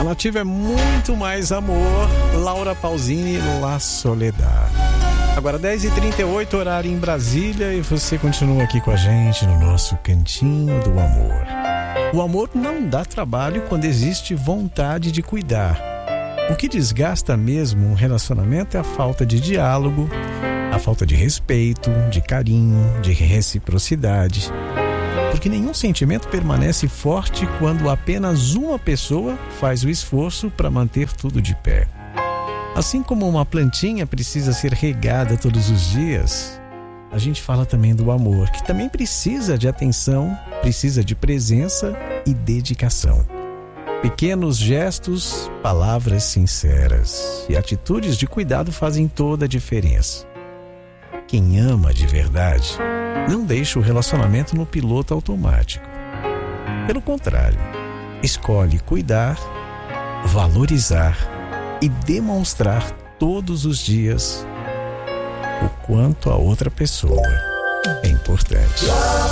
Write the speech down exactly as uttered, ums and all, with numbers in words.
A Nativa é muito mais amor. Laura Pausini, La Soledad. Agora dez e trinta e oito, horário em Brasília, e você continua aqui com a gente no nosso Cantinho do Amor. O amor não dá trabalho quando existe vontade de cuidar. O que desgasta mesmo um relacionamento é a falta de diálogo, a falta de respeito, de carinho, de reciprocidade. Porque nenhum sentimento permanece forte quando apenas uma pessoa faz o esforço para manter tudo de pé. Assim como uma plantinha precisa ser regada todos os dias, a gente fala também do amor, que também precisa de atenção, precisa de presença e dedicação. Pequenos gestos, palavras sinceras e atitudes de cuidado fazem toda a diferença. Quem ama de verdade não deixa o relacionamento no piloto automático. Pelo contrário, escolhe cuidar, valorizar e demonstrar todos os dias o quanto a outra pessoa é importante.